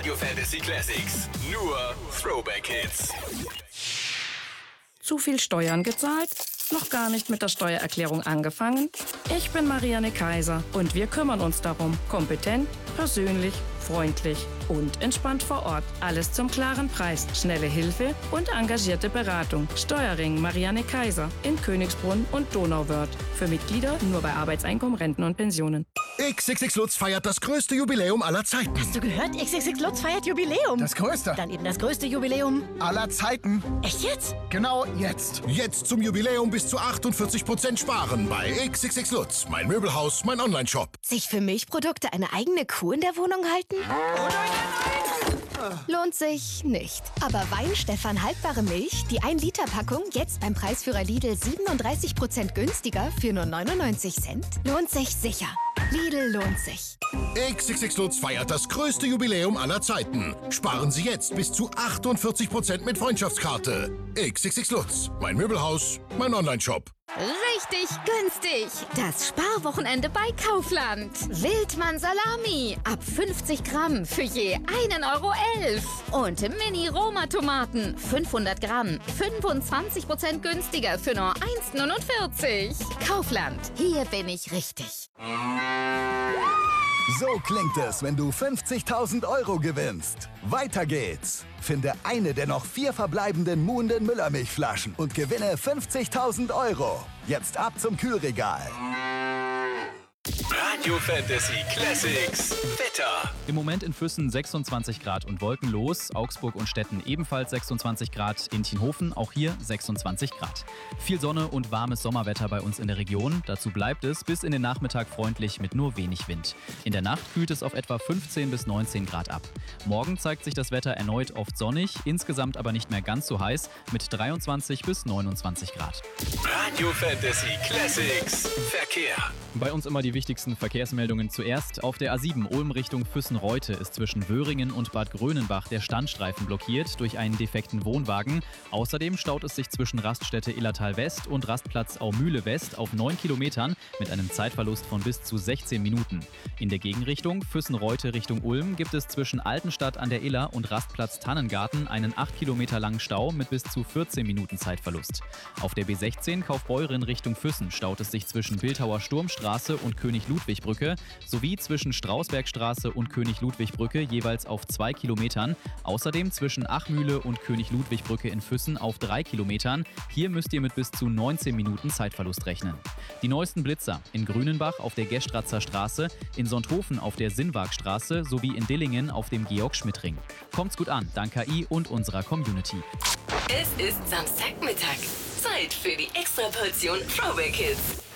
Radio Fantasy Classics. Nur Throwback Hits. Zu viel Steuern gezahlt? Noch gar nicht mit der Steuererklärung angefangen? Ich bin Marianne Kaiser und wir kümmern uns darum. Kompetent, persönlich, freundlich und entspannt vor Ort. Alles zum klaren Preis, schnelle Hilfe und engagierte Beratung. Steuerring Marianne Kaiser in Königsbrunn und Donauwörth. Für Mitglieder nur bei Arbeitseinkommen, Renten und Pensionen. XXX Lutz feiert das größte Jubiläum aller Zeiten. Hast du gehört? XXX Lutz feiert Jubiläum. Das größte. Dann eben das größte Jubiläum aller Zeiten. Echt jetzt? Genau jetzt. Jetzt zum Jubiläum bis zu 48% sparen bei XXX Lutz. Mein Möbelhaus, mein Onlineshop. Sich für Milchprodukte eine eigene Kuh in der Wohnung halten? Lohnt sich nicht. Aber Weinstefan haltbare Milch, die 1-Liter-Packung, jetzt beim Preisführer Lidl 37% günstiger für nur 99 Cent, lohnt sich sicher. Lidl lohnt sich. XXX Lutz feiert das größte Jubiläum aller Zeiten. Sparen Sie jetzt bis zu 48% mit Freundschaftskarte. XXX Lutz. Mein Möbelhaus, mein Onlineshop. Richtig günstig. Das Sparwochenende bei Kaufland. Wildmann Salami. Ab 50 Gramm für je 1,11 €. Und Mini-Roma-Tomaten. 500 Gramm. 25% günstiger für nur 1,49 €. Kaufland. Hier bin ich richtig. So klingt es, wenn du 50.000 € gewinnst. Weiter geht's. Finde eine der noch 4 verbleibenden Muhnden Müllermilchflaschen und gewinne 50.000 €. Jetzt ab zum Kühlregal. Radio Fantasy Classics. Wetter. Im Moment in Füssen 26 Grad und wolkenlos. Augsburg und Stetten ebenfalls 26 Grad. In Tienhofen auch hier 26 Grad. Viel Sonne und warmes Sommerwetter bei uns in der Region. Dazu bleibt es bis in den Nachmittag freundlich mit nur wenig Wind. In der Nacht kühlt es auf etwa 15 bis 19 Grad ab. Morgen zeigt sich das Wetter erneut oft sonnig, insgesamt aber nicht mehr ganz so heiß mit 23 bis 29 Grad. Radio Fantasy Classics. Verkehr. Bei uns immer die wichtigsten Verkehrsmeldungen zuerst. Auf der A7 Ulm Richtung Füssen-Reute ist zwischen Wöhringen und Bad Grönenbach der Standstreifen blockiert durch einen defekten Wohnwagen. Außerdem staut es sich zwischen Raststätte Illertal West und Rastplatz Aumühle West auf 9 Kilometern mit einem Zeitverlust von bis zu 16 Minuten. In der Gegenrichtung Füssen-Reute Richtung Ulm gibt es zwischen Altenstadt an der Iller und Rastplatz Tannengarten einen 8 Kilometer langen Stau mit bis zu 14 Minuten Zeitverlust. Auf der B16 Kaufbeuren Richtung Füssen staut es sich zwischen Bildhauer Sturmstraße und König-Ludwig-Brücke sowie zwischen Strausbergstraße und König-Ludwig-Brücke jeweils auf 2 Kilometern. Außerdem zwischen Achmühle und König-Ludwig-Brücke in Füssen auf 3 Kilometern. Hier müsst ihr mit bis zu 19 Minuten Zeitverlust rechnen. Die neuesten Blitzer in Grünenbach auf der Gestratzer Straße, in Sonthofen auf der Sinnwagstraße sowie in Dillingen auf dem Georg-Schmidt-Ring. Kommt's gut an, dank KI und unserer Community. Es ist Samstagmittag. Zeit für die Extraportion Throwback Hits.